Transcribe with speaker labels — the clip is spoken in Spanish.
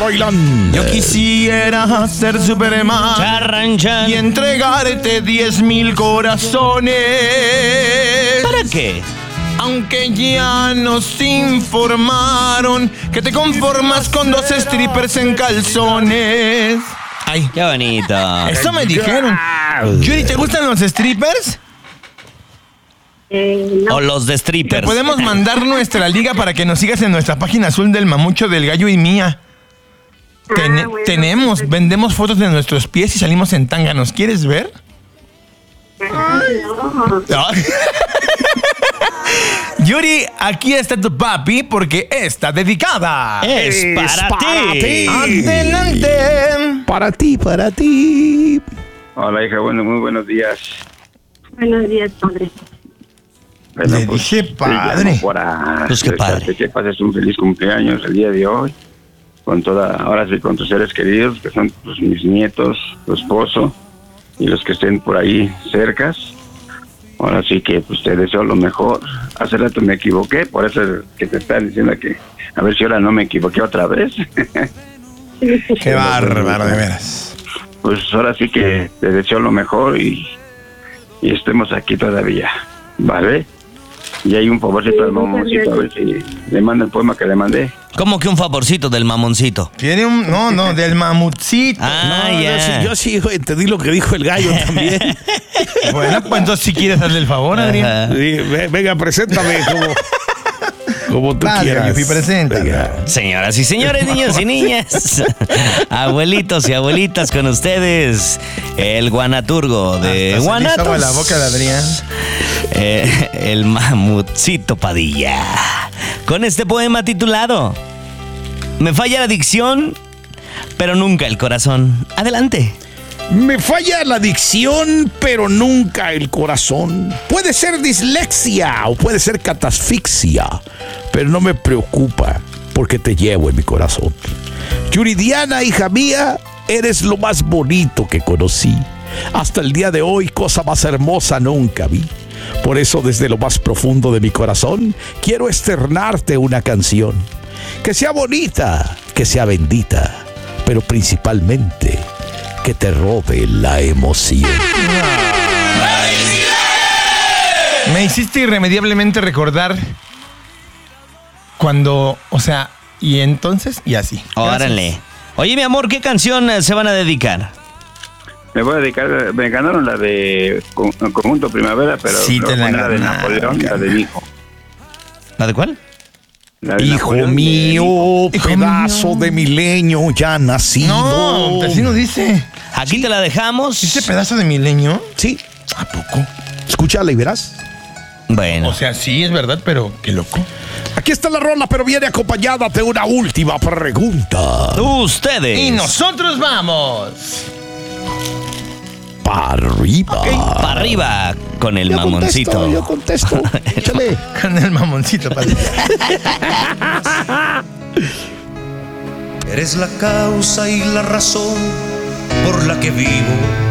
Speaker 1: Froilán.
Speaker 2: Yo quisiera ser Superman
Speaker 3: Charranchan.
Speaker 2: y entregarte 10,000 corazones.
Speaker 3: ¿Para qué?
Speaker 2: Aunque ya nos informaron que te conformas con 2 strippers en calzones. Ay,
Speaker 3: Qué bonito.
Speaker 2: eso me dijeron. Yuri, ¿te gustan los strippers?
Speaker 3: O los de
Speaker 2: Te
Speaker 3: strippers.
Speaker 2: podemos mandar nuestra liga para que nos sigas en nuestra página azul del Mamucho, del Gallo y mía.
Speaker 4: Bueno.
Speaker 2: Vendemos fotos de nuestros pies y salimos en tanga. ¿Nos quieres ver?
Speaker 4: No.
Speaker 2: Ay. Yuri, aquí está tu papi porque está dedicada.
Speaker 3: Es para ti.
Speaker 2: Adelante.
Speaker 1: Para ti.
Speaker 5: Hola, hija, bueno, muy buenos días.
Speaker 4: Buenos días, padre.
Speaker 5: Bueno,
Speaker 2: Le dije padre.
Speaker 5: te llamo para
Speaker 3: Pues qué padre.
Speaker 5: desearte que pases un feliz cumpleaños el día de hoy. Ahora sí, con tus seres queridos, que son pues, mis nietos, tu esposo, y los que estén por ahí cercas. Ahora sí que pues te deseo lo mejor. Hace rato me equivoqué, por eso que te están diciendo que a ver si ahora no me equivoqué otra vez.
Speaker 2: Qué bárbaro, de veras.
Speaker 5: Pues ahora sí que te deseo lo mejor y estemos aquí todavía, ¿vale? Y hay un favorcito al mamoncito, a ver si le manda el poema que le mandé.
Speaker 3: ¿Cómo que un favorcito del mamoncito?
Speaker 2: Tiene un... No, del mamutcito.
Speaker 3: Ah,
Speaker 1: No,
Speaker 3: ya.
Speaker 1: yo sí entendí lo que dijo el gallo también.
Speaker 2: Bueno, pues entonces si quieres darle el favor, Adrián.
Speaker 3: Ajá.
Speaker 1: Sí, venga, preséntame como tú
Speaker 2: Dale,
Speaker 1: quieras.
Speaker 2: Yupi, presenta.
Speaker 1: Venga.
Speaker 3: Señoras y señores, niños y niñas, abuelitos y abuelitas, con ustedes, el guanaturgo de
Speaker 2: Hasta se le hizo
Speaker 3: Guanatos.
Speaker 2: agua la boca de Adrián.
Speaker 3: El mamutcito Padilla. Con este poema titulado Me falla la dicción, pero nunca el corazón. Adelante.
Speaker 1: Me falla la dicción, pero nunca el corazón. Puede ser dislexia o puede ser catasfixia, pero no me preocupa porque te llevo en mi corazón. Yuridiana, hija mía, eres lo más bonito que conocí. Hasta el día de hoy, cosa más hermosa nunca vi. Por eso, desde lo más profundo de mi corazón, quiero externarte una canción. Que sea bonita, que sea bendita, pero principalmente que te robe la emoción.
Speaker 2: Me hiciste irremediablemente recordar cuando, o sea, y entonces, y así.
Speaker 3: Órale. Oye, mi amor, ¿qué canción se van a dedicar?
Speaker 5: Me voy a dedicar, me ganaron la de Conjunto Primavera, pero
Speaker 2: Sí,
Speaker 5: me
Speaker 2: te
Speaker 5: voy a
Speaker 2: la
Speaker 5: poner la de
Speaker 2: ganaron,
Speaker 5: Napoleón, la de mi hijo.
Speaker 3: ¿La de cuál?
Speaker 5: La de
Speaker 1: Hijo
Speaker 5: Napoleón,
Speaker 1: mío,
Speaker 2: Hijo
Speaker 1: pedazo
Speaker 2: mío.
Speaker 1: de milenio ya nacido.
Speaker 2: No, así no dice.
Speaker 3: Aquí te la dejamos.
Speaker 2: ¿Dice pedazo de milenio?
Speaker 1: Sí,
Speaker 2: ¿A poco?
Speaker 1: escúchala y verás.
Speaker 3: Bueno.
Speaker 2: O sea, sí, es verdad, pero qué loco.
Speaker 1: Aquí está la rola, pero viene acompañada de una última pregunta.
Speaker 3: Ustedes.
Speaker 2: Y nosotros vamos.
Speaker 1: Para arriba.
Speaker 3: Para arriba con el mamoncito.
Speaker 1: Yo contesto. Échale.
Speaker 2: Con el mamoncito, padre.
Speaker 6: Eres la causa y la razón por la que vivo.